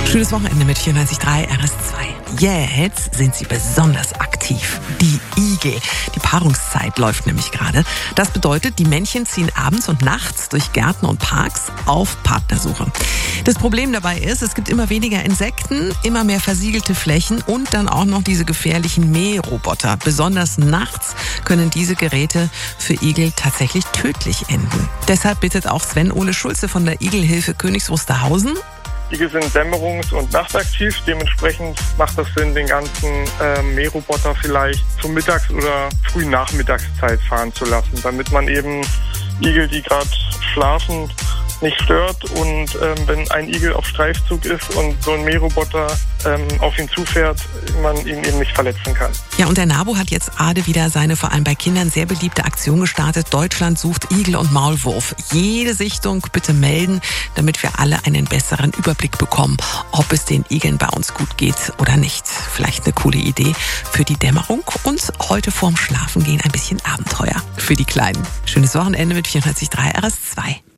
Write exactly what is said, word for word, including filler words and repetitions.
Schönes Wochenende mit vierundneunzig Komma drei R S zwei. Jetzt sind sie besonders aktiv. Die Igel. Die Paarungszeit läuft nämlich gerade. Das bedeutet, die Männchen ziehen abends und nachts durch Gärten und Parks auf Partnersuche. Das Problem dabei ist, es gibt immer weniger Insekten, immer mehr versiegelte Flächen und dann auch noch diese gefährlichen Mähroboter. Besonders nachts können diese Geräte für Igel tatsächlich tödlich enden. Deshalb bittet auch Sven Ole Schulze von der Igelhilfe Königs Wusterhausen: Igel sind dämmerungs- und nachtaktiv. Dementsprechend macht das Sinn, den ganzen äh, Mähroboter vielleicht zur Mittags- oder frühen Nachmittagszeit fahren zu lassen, damit man eben Igel, die gerade schlafen, nicht stört. Und ähm, wenn ein Igel auf Streifzug ist und so ein Mähroboter ähm, auf ihn zufährt, man ihn eben nicht verletzen kann. Ja, und der NABU hat jetzt gerade wieder seine vor allem bei Kindern sehr beliebte Aktion gestartet. Deutschland sucht Igel und Maulwurf. Jede Sichtung bitte melden, damit wir alle einen besseren Überblick bekommen, ob es den Igeln bei uns gut geht oder nicht. Vielleicht eine coole Idee für die Dämmerung und heute vorm Schlafengehen ein bisschen Abenteuer für die Kleinen. Schönes Wochenende mit vierundneunzig Komma drei R S zwei.